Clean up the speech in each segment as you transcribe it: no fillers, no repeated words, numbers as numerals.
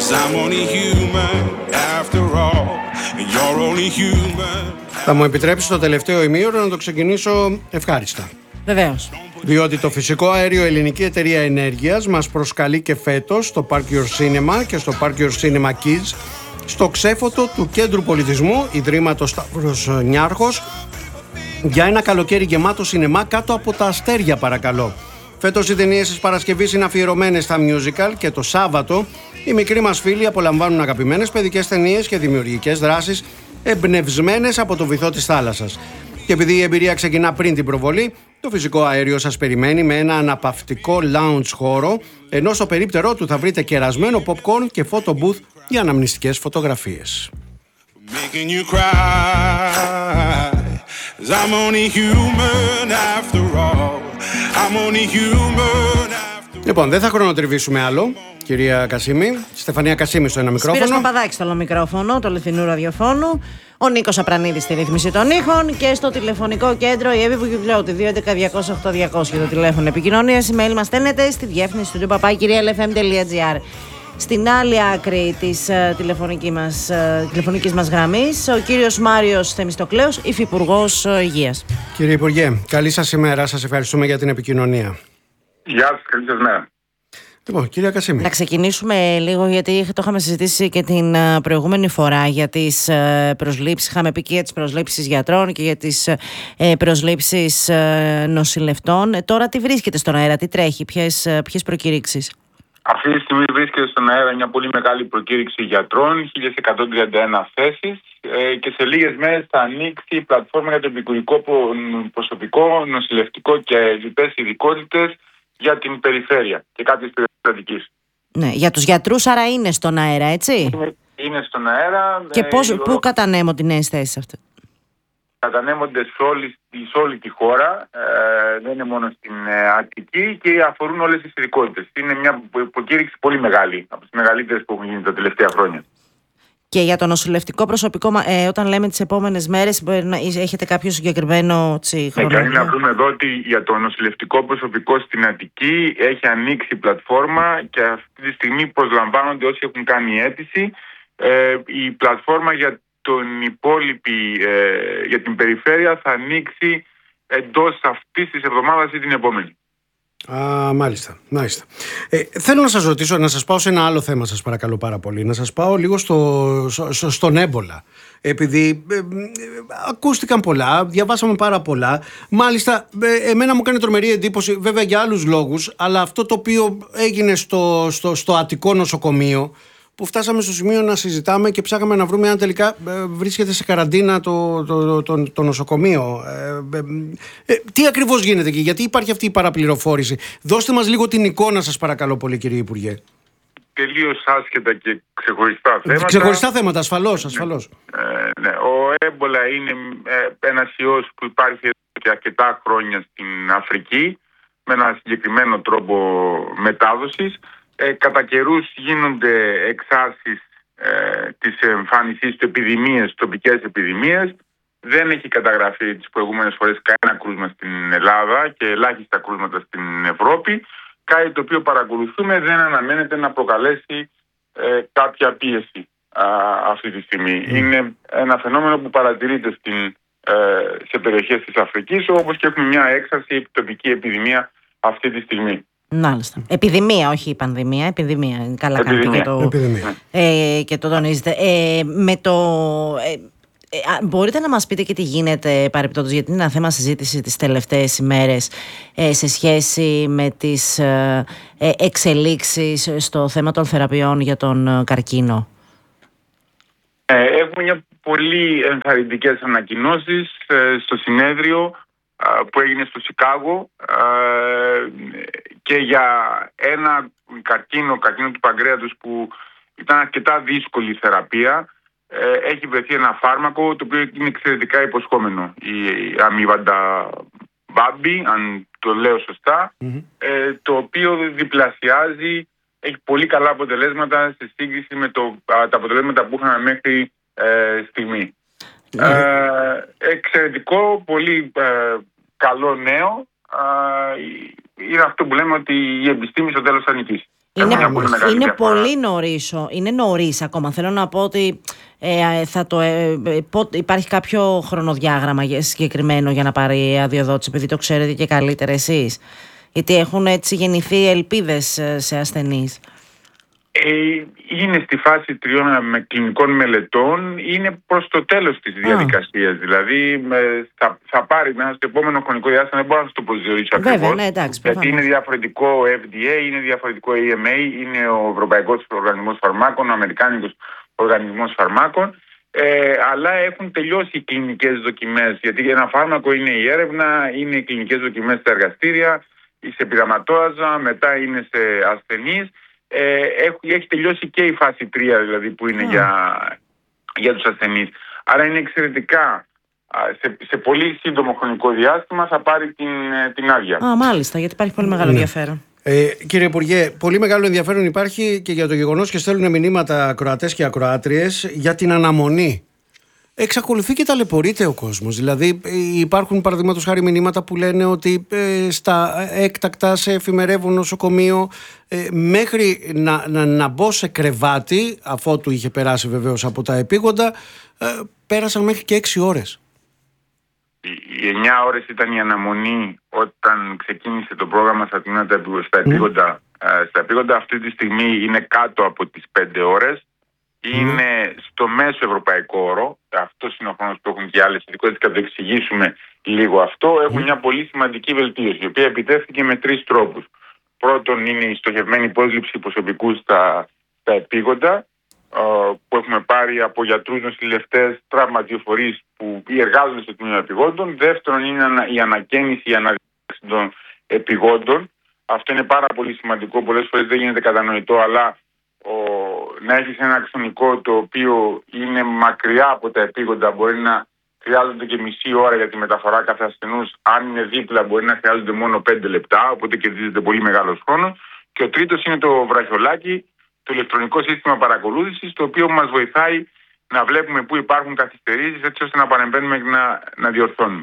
Θα μου επιτρέψει το τελευταίο ημίωρο να το ξεκινήσω ευχάριστα. Βεβαίως. Διότι το φυσικό αέριο Ελληνική Εταιρεία Ενέργειας μας προσκαλεί και φέτος στο Park Your Cinema και στο Park Your Cinema Kids στο ξέφωτο του Κέντρου Πολιτισμού Ιδρύματος Σταύρος Νιάρχος για ένα καλοκαίρι γεμάτο σινεμά κάτω από τα αστέρια, παρακαλώ. Φέτος οι ταινίες της Παρασκευής είναι αφιερωμένες στα musical και το Σάββατο οι μικροί μας φίλοι απολαμβάνουν αγαπημένες παιδικές ταινίες και δημιουργικές δράσεις εμπνευσμένες από το βυθό της θάλασσας. Και επειδή η εμπειρία ξεκινά πριν την προβολή, το φυσικό αέριο σας περιμένει με ένα αναπαυτικό lounge χώρο, ενώ στο περίπτερό του θα βρείτε κερασμένο popcorn και photo booth για αναμνηστικές φωτογραφίες. Λοιπόν, δεν θα χρονοτριβήσουμε άλλο, κυρία Κασίμη. Στεφανία Κασίμη στο ένα μικρόφωνο. Σπύρος Παπαδάκης στο άλλο μικρόφωνο, το αληθινού ραδιοφώνου. Ο Νίκος Απρανίδης στη ρύθμιση των ήχων. Και στο τηλεφωνικό κέντρο η Εύη Βουγιουκλώτη, 211-200-8200 για το τηλέφωνο επικοινωνίας. Email μας στέλνετε στη διεύθυνση του papakirialfm.gr. Στην άλλη άκρη της τηλεφωνικής μας γραμμής, ο κύριος Μάριος Θεμιστοκλέος, υφυπουργός Υγείας. Κύριε Υπουργέ, καλή σας ημέρα. Σας ευχαριστούμε για την επικοινωνία. Γεια σας, καλή σας μέρα. Λοιπόν, κυρία Κασίμη. Να ξεκινήσουμε λίγο, γιατί το είχαμε συζητήσει και την προηγούμενη φορά για τις προσλήψεις. Είχαμε πει και για τις προσλήψεις γιατρών και για τις προσλήψεις νοσηλευτών. Τώρα τι βρίσκεται στον αέρα, τι τρέχει, ποιες προκηρύξεις? Αυτή τη στιγμή βρίσκεται στον αέρα μια πολύ μεγάλη προκήρυξη γιατρών, 1131 θέσεις, και σε λίγες μέρες θα ανοίξει η πλατφόρμα για το επικουρικό προσωπικό, νοσηλευτικό και λοιπές ειδικότητες για την περιφέρεια και κάποιες περιφερειακές. Ναι, για τους γιατρούς άρα είναι στον αέρα, έτσι? Είναι στον αέρα. Και πού κατανέμονται οι νέες θέσεις αυτές? Κατανέμονται σε όλη τη χώρα, δεν είναι μόνο στην Αττική, και αφορούν όλες τις ειδικότητες. Είναι μια προκήρυξη πολύ μεγάλη, από τις μεγαλύτερες που έχουν γίνει τα τελευταία χρόνια. Και για το νοσηλευτικό προσωπικό, όταν λέμε τις επόμενες μέρες, έχετε κάποιο συγκεκριμένο χρόνο? Κάνει να πούμε εδώ ότι για το νοσηλευτικό προσωπικό στην Αττική έχει ανοίξει η πλατφόρμα και αυτή τη στιγμή προσλαμβάνονται όσοι έχουν κάνει αίτηση. Η πλατφόρμα για για την περιφέρεια θα ανοίξει εντός αυτής της εβδομάδας ή την επόμενη. Μάλιστα. Θέλω να σας ρωτήσω, να σας πάω σε ένα άλλο θέμα, σας παρακαλώ πάρα πολύ. Να σας πάω λίγο στον έμπολα. Επειδή ακούστηκαν πολλά, διαβάσαμε πάρα πολλά. Μάλιστα, εμένα μου κάνει τρομερή εντύπωση, βέβαια για άλλους λόγους, αλλά αυτό το οποίο έγινε στο Αττικό νοσοκομείο, που φτάσαμε στο σημείο να συζητάμε και ψάχαμε να βρούμε αν τελικά βρίσκεται σε καραντίνα το νοσοκομείο. Τι ακριβώς γίνεται εκεί, γιατί υπάρχει αυτή η παραπληροφόρηση? Δώστε μας λίγο την εικόνα, σας παρακαλώ πολύ, κύριε Υπουργέ. Τελείως άσχετα και ξεχωριστά θέματα. Ξεχωριστά θέματα, ασφαλώς. Ναι, ο έμπολα είναι ένας ιός που υπάρχει και αρκετά χρόνια στην Αφρική, με ένα συγκεκριμένο τρόπο μετάδοσης. Κατά καιρούς γίνονται εξάρσεις της εμφάνισης του επιδημίες, τοπικές επιδημίες. Δεν έχει καταγραφεί τις προηγούμενες φορές κανένα κρούσμα στην Ελλάδα και ελάχιστα κρούσματα στην Ευρώπη. Κάτι το οποίο παρακολουθούμε, δεν αναμένεται να προκαλέσει κάποια πίεση αυτή τη στιγμή. Είναι ένα φαινόμενο που παρατηρείται σε περιοχές της Αφρικής, όπως και έχουμε μια έξαρση τοπική επιδημία αυτή τη στιγμή. Μάλιστα. Επιδημία, όχι πανδημία. Επιδημία. Καλά κάνετε και το τονίζετε. Μπορείτε να μας πείτε και τι γίνεται παρεπιπτόντως, γιατί είναι ένα θέμα συζήτηση τις τελευταίες ημέρες σε σχέση με τις εξελίξεις στο θέμα των θεραπείων για τον καρκίνο? Έχουμε μια πολύ ενθαρρυντικές ανακοινώσεις στο συνέδριο που έγινε στο Σικάγο και για ένα καρκίνο του παγκρέατος που ήταν αρκετά δύσκολη θεραπεία. Έχει βρεθεί ένα φάρμακο το οποίο είναι εξαιρετικά υποσχόμενο, η αμίβαντα μπάμπι, αν το λέω σωστά, το οποίο διπλασιάζει, έχει πολύ καλά αποτελέσματα σε σύγκριση με τα αποτελέσματα που είχαμε μέχρι στιγμή. Εξαιρετικό, πολύ καλό νέο. Είναι αυτό που λέμε ότι η επιστήμη στο τέλος θα νικήσει. Είναι πολύ νωρίς ακόμα. Θέλω να πω ότι υπάρχει κάποιο χρονοδιάγραμμα συγκεκριμένο για να πάρει αδειοδότηση, επειδή το ξέρετε και καλύτερα εσείς. Γιατί έχουν έτσι γεννηθεί ελπίδες σε ασθενείς. Είναι στη φάση 3 κλινικών μελετών, είναι προς το τέλος της διαδικασίας. Δηλαδή θα πάρει μέσα στο επόμενο χρονικό διάστημα, δεν μπορώ να σας το προσδιορίσω ακριβώς. Ναι, εντάξει, γιατί είναι διαφορετικό FDA, είναι διαφορετικό EMA, είναι ο Ευρωπαϊκός Οργανισμός Φαρμάκων, ο Αμερικάνικος Οργανισμός Φαρμάκων. Αλλά έχουν τελειώσει οι κλινικές δοκιμές. Γιατί ένα φάρμακο είναι η έρευνα, είναι οι κλινικές δοκιμές στα εργαστήρια, σε πειραματόζωα, μετά είναι σε ασθενείς. Έχει τελειώσει και η φάση 3, δηλαδή, που είναι για τους ασθενείς. Άρα είναι εξαιρετικά, σε πολύ σύντομο χρονικό διάστημα θα πάρει την άδεια. Μάλιστα, γιατί υπάρχει πολύ μεγάλο ενδιαφέρον. Κύριε Υπουργέ, πολύ μεγάλο ενδιαφέρον υπάρχει και για το γεγονός, και στέλνουν μηνύματα ακροατές και ακροάτριες, για την αναμονή. Εξακολουθεί και ταλαιπωρείται ο κόσμος. Δηλαδή υπάρχουν, παραδείγματος χάρη, μηνύματα που λένε ότι στα έκτακτα, σε εφημερεύον νοσοκομείο, μέχρι να μπω σε κρεβάτι, αφότου είχε περάσει βεβαίως από τα επίγοντα, πέρασαν μέχρι και 6 ώρες. Οι 9 ώρες ήταν η αναμονή όταν ξεκίνησε το πρόγραμμα στα επίγοντα. Στα επίγοντα αυτή τη στιγμή είναι κάτω από τις 5 ώρες. Είναι στο μέσο ευρωπαϊκό όρο. Αυτό είναι ο χρόνος που έχουν και άλλες ειδικότητες, και θα το εξηγήσουμε λίγο αυτό. Έχουν μια πολύ σημαντική βελτίωση, η οποία επιτεύχθηκε με 3 τρόπους. Πρώτον, είναι η στοχευμένη υπόσληψη προσωπικού στα επίγοντα, που έχουμε πάρει από γιατρούς, νοσηλευτές, τραυματιοφορείς που εργάζονται στο τμήμα επιγόντων. Δεύτερον, είναι η ανακαίνιση, η αναδιάρθρωση των επιγόντων. Αυτό είναι πάρα πολύ σημαντικό. Πολλές φορές δεν γίνεται κατανοητό, αλλά να έχεις ένα αξονικό το οποίο είναι μακριά από τα επίγοντα, μπορεί να χρειάζονται και μισή ώρα για τη μεταφορά κάθε ασθενούς. Αν είναι δίπλα, μπορεί να χρειάζονται μόνο 5 λεπτά, οπότε κερδίζεται πολύ μεγάλος χρόνος. Και ο τρίτος είναι το βραχιολάκι, το ηλεκτρονικό σύστημα παρακολούθησης, το οποίο μας βοηθάει να βλέπουμε πού υπάρχουν καθυστερήσεις, έτσι ώστε να παρεμβαίνουμε και να διορθώνουμε.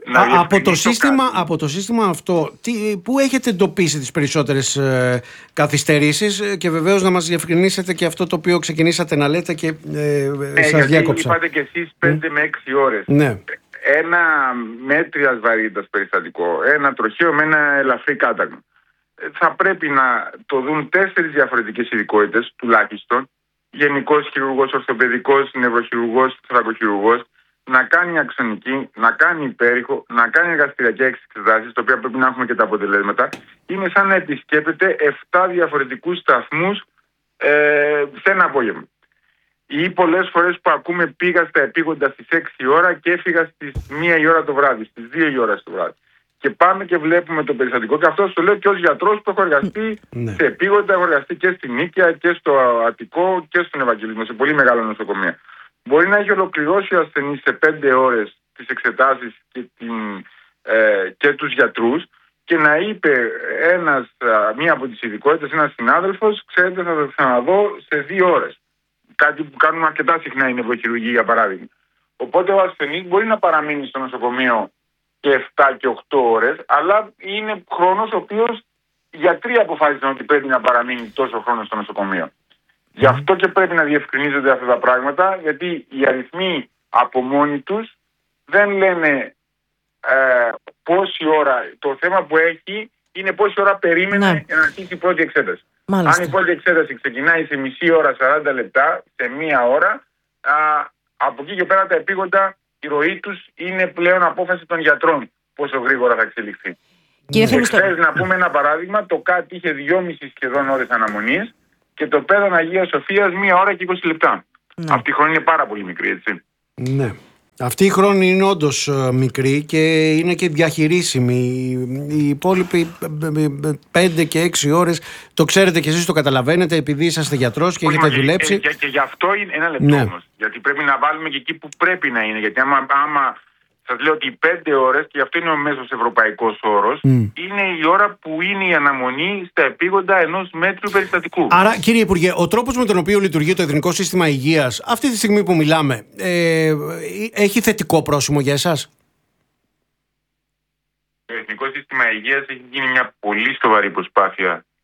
Από το σύστημα αυτό, πού έχετε εντοπίσει τις περισσότερες καθυστερήσεις, και βεβαίως να μας διευκρινίσετε και αυτό το οποίο ξεκινήσατε να λέτε και σας διάκοψα. Είπατε και εσείς 5 με 6 ώρες. Ναι. Ένα μέτριας βαρύτητας περιστατικό, ένα τροχαίο με ένα ελαφρύ κάταγμα, θα πρέπει να το δουν 4 διαφορετικές ειδικότητες τουλάχιστον. Γενικός χειρουργός, ορθοπαιδικός, νευροχειρουργός, θωρακοχειρουργός, να κάνει αξονική, να κάνει υπέρηχο, να κάνει εργαστηριακές εξετάσεις, τα οποία πρέπει να έχουμε και τα αποτελέσματα. Είναι σαν να επισκέπτεται 7 διαφορετικούς σταθμούς σε ένα απόγευμα. Ή πολλές φορές που ακούμε, πήγα στα επίγοντα στις 6 ώρα και έφυγα στις 1 η ώρα το βράδυ, στις 2 η ώρα το βράδυ. Και πάμε και βλέπουμε το περιστατικό, και αυτό το λέω και ως γιατρός που έχω εργαστεί σε επίγοντα, έχω εργαστεί και στην Νίκαια και στο Αττικό και στον Ευαγγελισμό, σε πολύ μεγάλα νοσοκομεία. Μπορεί να έχει ολοκληρώσει ο ασθενής σε 5 ώρες τις εξετάσεις και τους γιατρούς, και να είπε μία από τις ειδικότητες, ένας συνάδελφος, ξέρετε, θα το ξαναδώ σε 2 ώρες. Κάτι που κάνουμε αρκετά συχνά η νευροχειρουργία, για παράδειγμα. Οπότε ο ασθενής μπορεί να παραμείνει στο νοσοκομείο και 7 και 8 ώρες, αλλά είναι χρόνος ο οποίος οι γιατροί αποφάσισαν ότι πρέπει να παραμείνει τόσο χρόνο στο νοσοκομείο. Γι' αυτό και πρέπει να διευκρινίζονται αυτά τα πράγματα, γιατί οι αριθμοί από μόνοι τους δεν λένε πόση ώρα. Το θέμα που έχει είναι πόση ώρα περίμενε να αρχίσει η πρώτη εξέταση. Μάλιστα. Αν η πρώτη εξέταση ξεκινάει σε μισή ώρα, 40 λεπτά, σε 1 ώρα, από εκεί και πέρα τα επίγοντα, η ροή τους είναι πλέον απόφαση των γιατρών πόσο γρήγορα θα εξελιχθεί. Χθες, να πούμε ένα παράδειγμα, το ΚΑΤ είχε 2,5 σχεδόν ώρες αναμονής και το ΠΕΔΑΝ Αγίας Σοφίας 1 ώρα και 20 λεπτά. Αυτή η χρόνη είναι πάρα πολύ μικρή, έτσι. Ναι. Αυτή η χρόνη είναι όντως μικρή και είναι και διαχειρίσιμη. Οι υπόλοιποι 5 και 6 ώρες, το ξέρετε και εσείς, το καταλαβαίνετε, επειδή είσαστε γιατρός και έχετε δουλέψει. Και γι' αυτό είναι ένα λεπτό όμως. Γιατί πρέπει να βάλουμε και εκεί που πρέπει να είναι. Γιατί άμα σας λέω ότι οι 5 ώρες, και αυτό είναι ο μέσος ευρωπαϊκός όρος, είναι η ώρα που είναι η αναμονή στα επίγοντα ενός μέτρου περιστατικού. Άρα, κύριε Υπουργέ, ο τρόπος με τον οποίο λειτουργεί το Εθνικό Σύστημα Υγείας αυτή τη στιγμή που μιλάμε, έχει θετικό πρόσημο για εσάς? Το Εθνικό Σύστημα Υγείας έχει γίνει μια πολύ σοβαρή προσπάθεια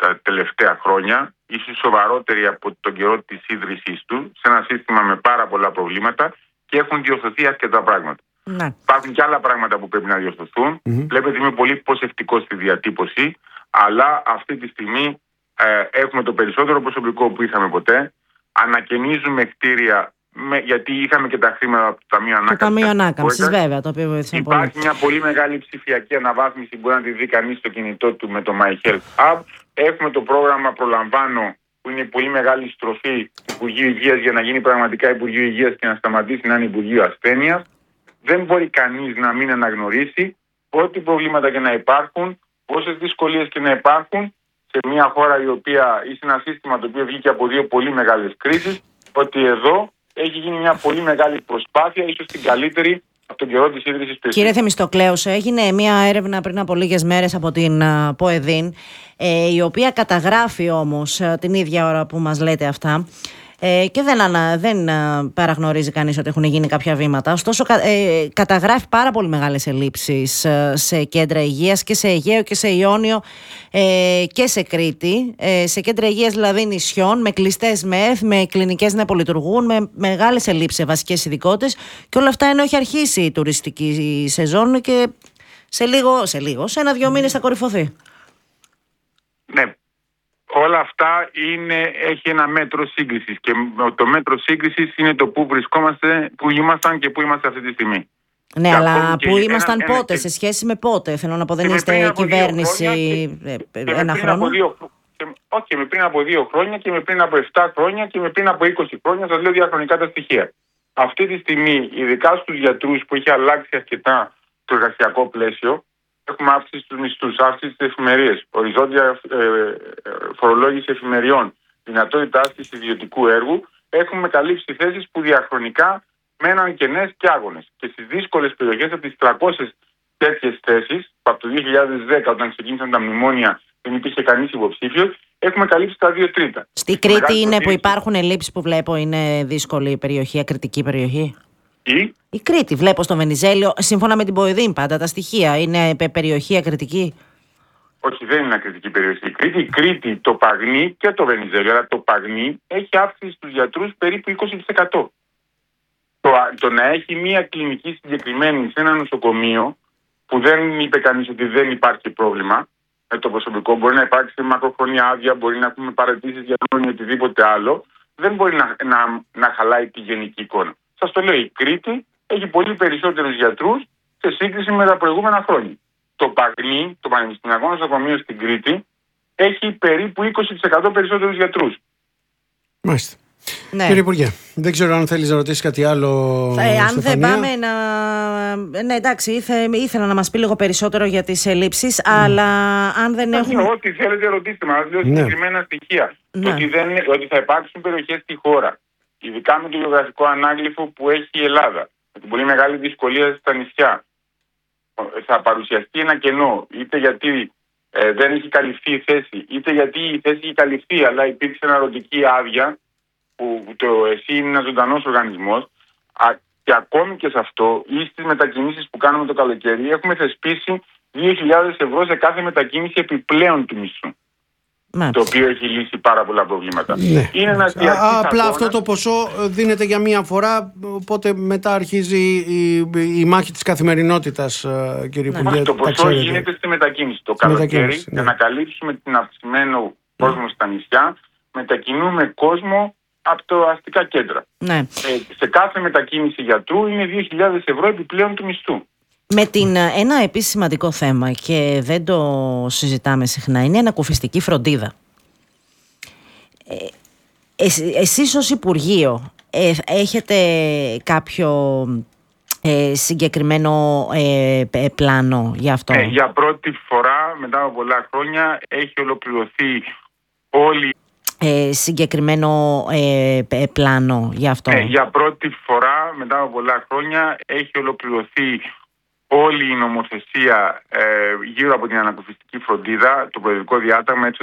τα τελευταία χρόνια, ίσως σοβαρότερη από τον καιρό της ίδρυσής του, σε ένα σύστημα με πάρα πολλά προβλήματα και έχουν διορθωθεί αρκετά πράγματα. Ναι. Υπάρχουν και άλλα πράγματα που πρέπει να διορθωθούν. Βλέπετε, είμαι πολύ προσεκτικός στη διατύπωση, αλλά αυτή τη στιγμή έχουμε το περισσότερο προσωπικό που είχαμε ποτέ. Ανακαινίζουμε κτίρια, γιατί είχαμε και τα χρήματα από το Ταμείο Ανάκαμψης. Το Ταμείο Ανάκαμψης, βέβαια, το οποίο βοήθησε πολύ. Υπάρχει μια πολύ μεγάλη ψηφιακή αναβάθμιση που μπορεί να τη δει κανείς στο κινητό του με το My Health Hub. Έχουμε το πρόγραμμα Προλαμβάνω, που είναι πολύ μεγάλη στροφή του Υπουργείου Υγείας για να γίνει πραγματικά Υπουργείο Υγείας και να σταματήσει να είναι Υπουργείο Ασθένειας. Δεν μπορεί κανείς να μην αναγνωρίσει ό,τι προβλήματα και να υπάρχουν, όσες δυσκολίες και να υπάρχουν σε μια χώρα η οποία ή σε ένα σύστημα το οποίο βγήκε από δύο πολύ μεγάλες κρίσεις, ότι εδώ έχει γίνει μια πολύ μεγάλη προσπάθεια, ίσως την καλύτερη από τον καιρό της ίδρυσης του. Κύριε Θεμιστοκλέου, έγινε μια έρευνα πριν από λίγες μέρες από την ΠΟΕΔΗΝ, η οποία καταγράφει όμως την ίδια ώρα που μας λέτε αυτά, και δεν παραγνωρίζει κανείς ότι έχουν γίνει κάποια βήματα. Ωστόσο, καταγράφει πάρα πολύ μεγάλες ελλείψεις σε κέντρα υγείας και σε Αιγαίο και σε Ιόνιο και σε Κρήτη. Σε κέντρα υγείας δηλαδή νησιών, με κλειστές ΜΕΘ, με κλινικές να υπολειτουργούν, με μεγάλες ελλείψεις σε βασικές ειδικότητες, και όλα αυτά ενώ έχει αρχίσει η τουριστική σεζόν και σε 1-2 μήνες θα κορυφωθεί. Ναι. Όλα αυτά έχει ένα μέτρο σύγκρισης και το μέτρο σύγκρισης είναι το που βρισκόμαστε, που ήμασταν και που είμαστε αυτή τη στιγμή. Ναι, και αλλά που ήμασταν πότε, σε σχέση με πότε? Θέλω να πω, δεν είστε κυβέρνηση ένα χρόνο. Όχι, με πριν από 2 χρόνια και με πριν από 7 χρόνια και με πριν από 20 χρόνια, σας λέω διαχρονικά τα στοιχεία. Αυτή τη στιγμή, ειδικά στους γιατρούς που έχει αλλάξει αρκετά το εργασιακό πλαίσιο, έχουμε αύξηση στους μισθούς, αύξηση στις εφημερίες, οριζόντια φορολόγηση εφημεριών, δυνατότητα άσκησης ιδιωτικού έργου. Έχουμε καλύψει θέσεις που διαχρονικά μέναν κενές και άγονες. Και στις δύσκολες περιοχές, από τις 300 τέτοιες θέσεις, που από το 2010 όταν ξεκίνησαν τα μνημόνια δεν υπήρχε κανείς υποψήφιος, έχουμε καλύψει τα 2/3. Στη Κρήτη είναι που υπάρχουν ελλείψεις που βλέπω, είναι δύσκολη η περιοχή, ακριτική περιοχή. Η Κρήτη, βλέπω στο Βενιζέλιο, σύμφωνα με την ΠΟΕΔΗΝ πάντα τα στοιχεία, είναι περιοχή ακριτική. Όχι, δεν είναι ακριτική περιοχή. Η Κρήτη, το Παγνί και το Βενιζέλιο, αλλά το Παγνί έχει αύξηση στους γιατρούς περίπου 20%. Το να έχει μία κλινική συγκεκριμένη σε ένα νοσοκομείο, που δεν είπε κανείς ότι δεν υπάρχει πρόβλημα με το προσωπικό, μπορεί να υπάρξει μακροχρόνια άδεια, μπορεί να έχουμε παρατήσεις για ή οτιδήποτε άλλο, δεν μπορεί να χαλάει τη γενική εικόνα. Σας το λέω, η Κρήτη έχει πολύ περισσότερους γιατρούς σε σύγκριση με τα προηγούμενα χρόνια. Το Παγνί, το Πανεπιστημιακό Νοσοκομείο στην Κρήτη, έχει περίπου 20% περισσότερους γιατρούς. Μάλιστα. Ναι. Κύριε Υπουργέ, δεν ξέρω αν θέλεις να ρωτήσεις κάτι άλλο. Αν δεν πάμε να... Ναι, εντάξει, ήθελα να μας πει λίγο περισσότερο για τις ελλείψεις, αλλά αν δεν έχουμε... Ό,τι θέλετε ρωτήστε μας, λέω συγκεκριμένα στοιχεία. Ότι θα υπάρξουν περιοχές στη χώρα, ειδικά με το γεωγραφικό ανάγλυφο που έχει η Ελλάδα, με την πολύ μεγάλη δυσκολία στα νησιά, θα παρουσιαστεί ένα κενό, είτε γιατί δεν έχει καλυφθεί η θέση, είτε γιατί η θέση έχει καλυφθεί, αλλά υπήρξε αναρωτική άδεια, που το ΕΣΥ είναι ένας ζωντανός οργανισμός, και ακόμη και σε αυτό, ή στις μετακινήσεις που κάνουμε το καλοκαίρι, έχουμε θεσπίσει 2.000 ευρώ σε κάθε μετακίνηση επιπλέον του μισθού. Το οποίο έχει λύσει πάρα πολλά προβλήματα. Ναι. Απλά αυτό το ποσό δίνεται για μία φορά, οπότε μετά αρχίζει η μάχη της καθημερινότητας, κύριε Υπουργέ. Το ποσό γίνεται στη μετακίνηση. Το καλοκαίρι, για να καλύψουμε την αυξημένο κόσμο στα νησιά, μετακινούμε κόσμο από τα αστικά κέντρα. Ναι. Σε κάθε μετακίνηση γιατρού είναι 2.000 ευρώ επιπλέον του μισθού. Με ένα επίσης σημαντικό θέμα, και δεν το συζητάμε συχνά, είναι η ανακουφιστική φροντίδα. Εσείς ως Υπουργείο έχετε κάποιο συγκεκριμένο πλάνο για αυτό? Για πρώτη φορά μετά από πολλά χρόνια έχει ολοκληρωθεί όλη συγκεκριμένο πλάνο για αυτό? Για πρώτη φορά μετά από πολλά χρόνια έχει ολοκληρωθεί όλη η νομοθεσία γύρω από την ανακουφιστική φροντίδα, το προεδρικό διάταγμα, έτσι